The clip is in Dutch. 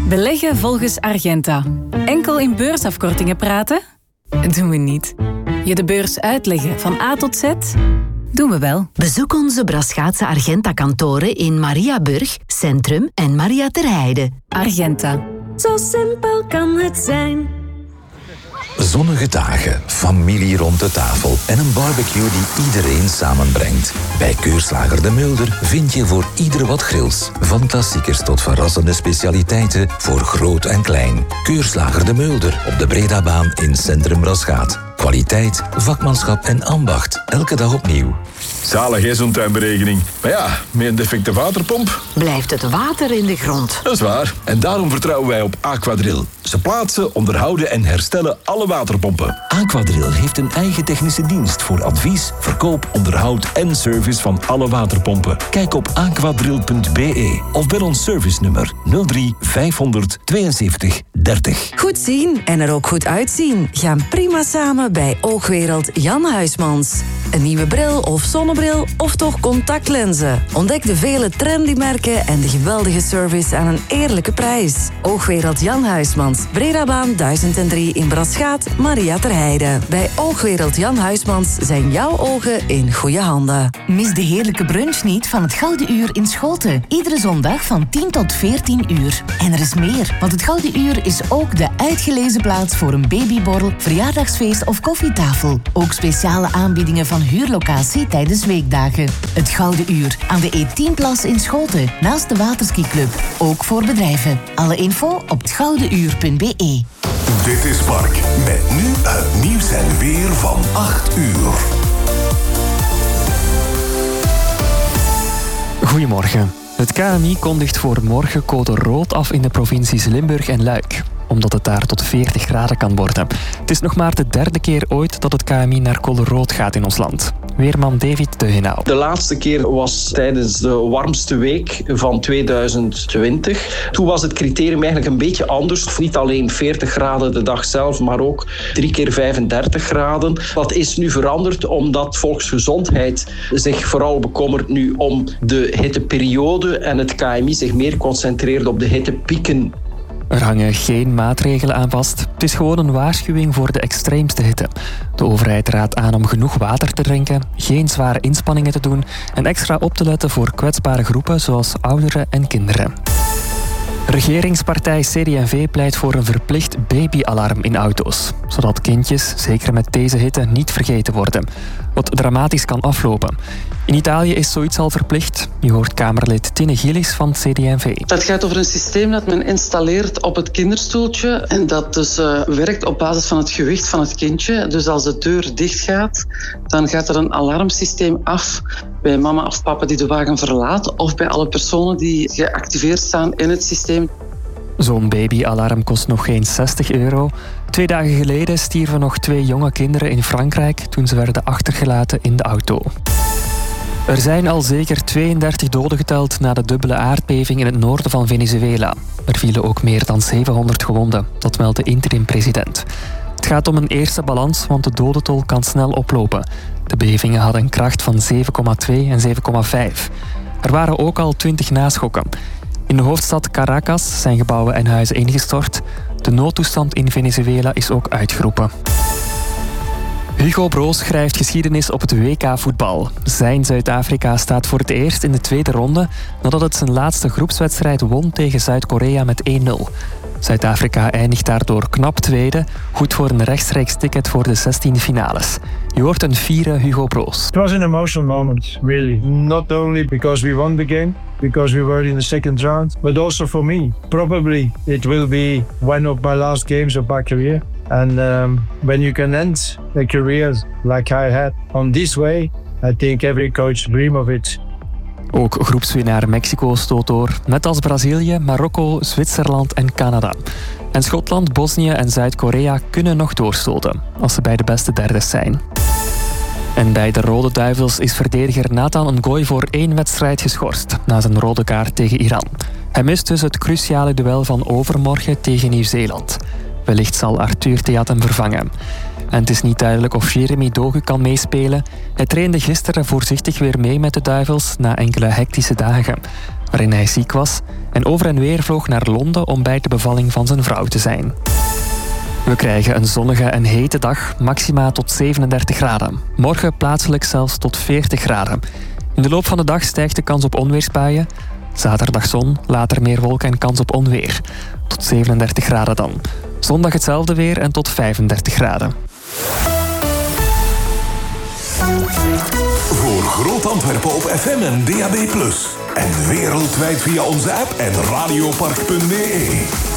Beleggen volgens Argenta. Enkel in beursafkortingen praten? Doen we niet. Je de beurs uitleggen van A tot Z? Doen we wel. Bezoek onze Braschaatse Argenta-kantoren in Mariaburg, Centrum en Maria ter Heide. Argenta. Zo simpel kan het zijn. Zonnige dagen, familie rond de tafel en een barbecue die iedereen samenbrengt. Bij Keurslager De Mulder vind je voor ieder wat grils. Van klassiekers tot verrassende specialiteiten voor groot en klein. Keurslager De Mulder op de Bredabaan in Centrum Braschaat. Kwaliteit, vakmanschap en ambacht. Elke dag opnieuw. Zalig is zo'n tuinberekening. Maar ja, met een defecte waterpomp Blijft het water in de grond. dat is waar. En daarom vertrouwen wij op Aquadrill. Ze plaatsen, onderhouden en herstellen alle waterpompen. Aquadrill heeft een eigen technische dienst voor advies, verkoop, onderhoud en service van alle waterpompen. Kijk op aquadrill.be of bel ons servicenummer 03 500 72 30. Goed zien en er ook goed uitzien gaan prima samen bij Oogwereld Jan Huismans. Een nieuwe bril of zonnebril of toch contactlenzen. Ontdek de vele trendy merken en de geweldige service aan een eerlijke prijs. Oogwereld Jan Huismans, Bredabaan 1003 in Braschaat, Maria ter Heide. Bij Oogwereld Jan Huismans zijn jouw ogen in goede handen. Mis de heerlijke brunch niet van het Gouden Uur in Schoten. Iedere zondag van 10 tot 14 uur. En er is meer, want het Gouden Uur is ook de uitgelezen plaats voor een babyborrel, verjaardagsfeest of koffietafel. Ook speciale aanbiedingen van huurlocatie tijdens weekdagen. Het Gouden Uur aan de E10-plas in Schoten, naast de Waterskiclub. Ook voor bedrijven. Alle info op hetgoudeuur.be. Dit is Mark, met nu het nieuws en weer van 8 uur. Goedemorgen. Het KMI kondigt voor morgen code rood af in de provincies Limburg en Luik, omdat het daar tot 40 graden kan worden. Het is nog maar de derde keer ooit dat het KMI naar code rood gaat in ons land. Weerman David de Henau. De laatste keer was tijdens de warmste week van 2020. Toen was het criterium eigenlijk een beetje anders. Niet alleen 40 graden de dag zelf, maar ook 3 keer 35 graden. Dat is nu veranderd omdat volksgezondheid zich vooral bekommert nu om de hitteperiode en het KMI zich meer concentreert op de hittepieken. Er hangen geen maatregelen aan vast. Het is gewoon een waarschuwing voor de extreemste hitte. De overheid raadt aan om genoeg water te drinken, geen zware inspanningen te doen en extra op te letten voor kwetsbare groepen zoals ouderen en kinderen. Regeringspartij CD&V pleit voor een verplicht babyalarm in auto's, zodat kindjes, zeker met deze hitte, niet vergeten worden. Wat dramatisch kan aflopen. In Italië is zoiets al verplicht. Je hoort Kamerlid Tine Gillis van CD&V. Dat gaat over een systeem dat men installeert op het kinderstoeltje en dat dus werkt op basis van het gewicht van het kindje. Dus als de deur dicht gaat, dan gaat er een alarmsysteem af bij mama of papa die de wagen verlaat of bij alle personen die geactiveerd staan in het systeem. Zo'n babyalarm kost nog geen €60. 2 dagen geleden stierven nog 2 jonge kinderen in Frankrijk toen ze werden achtergelaten in de auto. Er zijn al zeker 32 doden geteld na de dubbele aardbeving in het noorden van Venezuela. Er vielen ook meer dan 700 gewonden, dat meldt de interim-president. Het gaat om een eerste balans, want de dodentol kan snel oplopen. De bevingen hadden een kracht van 7,2 en 7,5. Er waren ook al 20 naschokken. In de hoofdstad Caracas zijn gebouwen en huizen ingestort. De noodtoestand in Venezuela is ook uitgeroepen. Hugo Broos schrijft geschiedenis op het WK-voetbal. Zijn Zuid-Afrika staat voor het eerst in de tweede ronde nadat het zijn laatste groepswedstrijd won tegen Zuid-Korea met 1-0. Zuid-Afrika eindigt daardoor knap tweede, goed voor een rechtstreeks ticket voor de 16e finales. Je hoort een fiere Hugo Broos. It was an emotional moment, really. Not only because we won the game, because we were in the second round, but also for me. Probably it will be one of my last games of my career. And when you can end a career like I had on this way, I think every coach dreams of it. Ook groepswinnaar Mexico stoot door, net als Brazilië, Marokko, Zwitserland en Canada. En Schotland, Bosnië en Zuid-Korea kunnen nog doorstoten, als ze bij de beste derdes zijn. En bij de Rode Duivels is verdediger Nathan Ngoy voor 1 wedstrijd geschorst, na zijn rode kaart tegen Iran. Hij mist dus het cruciale duel van overmorgen tegen Nieuw-Zeeland. Wellicht zal Arthur Theat hem vervangen. En het is niet duidelijk of Jeremy Dogu kan meespelen. Hij trainde gisteren voorzichtig weer mee met de Duivels na enkele hectische dagen, waarin hij ziek was en over en weer vloog naar Londen om bij de bevalling van zijn vrouw te zijn. We krijgen een zonnige en hete dag, maxima tot 37 graden. Morgen plaatselijk zelfs tot 40 graden. In de loop van de dag stijgt de kans op onweersbuien. Zaterdag zon, later meer wolken en kans op onweer. Tot 37 graden dan. Zondag hetzelfde weer en tot 35 graden. Voor Groot Antwerpen op FM en DAB+. En wereldwijd via onze app en radiopark.be.